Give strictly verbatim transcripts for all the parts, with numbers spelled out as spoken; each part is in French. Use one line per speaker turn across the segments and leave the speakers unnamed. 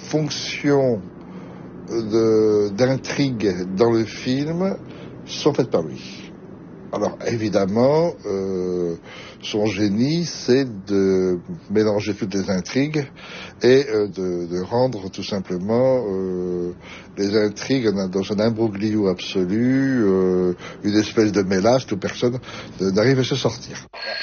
fonctions de, d'intrigue dans le film sont faites par lui. Alors évidemment, euh, son génie, c'est de mélanger toutes les intrigues et euh, de, de rendre tout simplement euh, les intrigues dans un imbroglio absolu, euh, une espèce de mélasse où personne n'arrive à se sortir.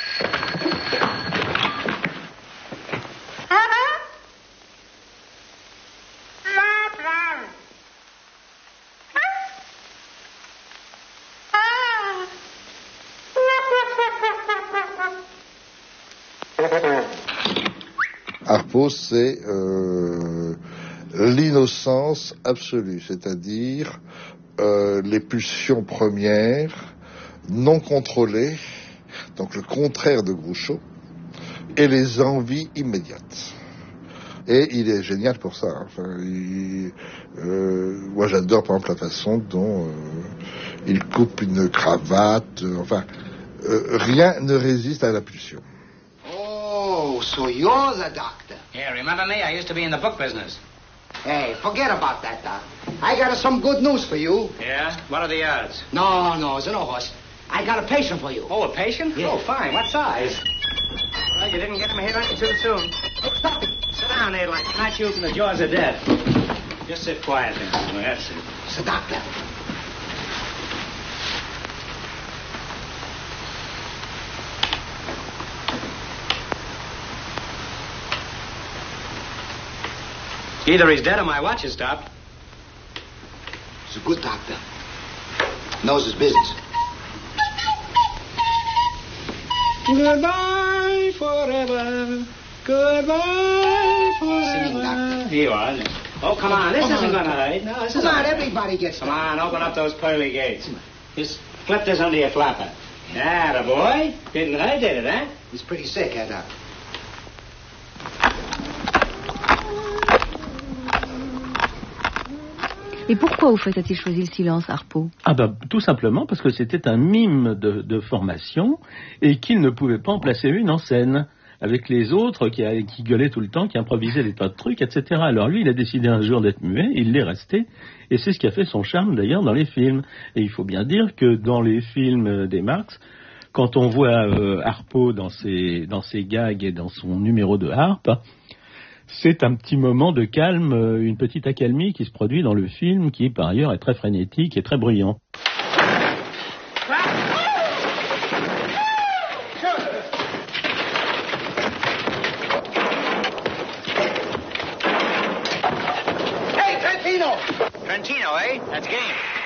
Harpo, c'est euh, l'innocence absolue, c'est-à-dire euh, les pulsions premières, non contrôlées, donc le contraire de Groucho, et les envies immédiates. Et il est génial pour ça. Enfin, il, euh, moi, j'adore, par exemple, la façon dont euh, il coupe une cravate. Euh, enfin, euh, rien ne résiste à la pulsion.
Oh, so you're the doctor.
Yeah, remember me? I used to be in the book business.
Hey, forget about that, Doc. I got some good news for you.
Yeah? What are the odds?
No, no, it's no horse. I got a patient for you.
Oh, a patient?
Yeah.
Oh, fine. What size? Well, you didn't get him here any too soon.
Hey, stop it.
Sit down, Adeline. Not you from the jaws of death. Just sit quietly. Oh, that's it.
It's the doctor.
Either he's dead or my watch has stopped.
He's a good doctor. Knows his business.
Goodbye forever. Goodbye forever.
Singing doctor.
Here you are. Oh, come on. This
Come
isn't
on.
going to hurt. No, this
Come
isn't.
on, everybody gets
Come
that.
on, open up those pearly gates. Just flip this under your flapper. Yeah, the boy. Didn't hurt, did it, huh?
He's pretty sick, eh, Doc?
Et pourquoi, au fait, a-t-il choisi le silence, Harpo?
Ah bah, tout simplement parce que c'était un mime de, de formation et qu'il ne pouvait pas en placer une en scène avec les autres qui, qui gueulaient tout le temps, qui improvisaient des tas de trucs, et cetera. Alors lui, il a décidé un jour d'être muet, il l'est resté, et c'est ce qui a fait son charme d'ailleurs dans les films. Et il faut bien dire que dans les films des Marx, quand on voit euh, Harpo dans ses, dans ses gags et dans son numéro de harpe, c'est un petit moment de calme, une petite accalmie qui se produit dans le film, qui par ailleurs est très frénétique et très bruyant.
Hey, Trentino! Trentino, eh? That's game.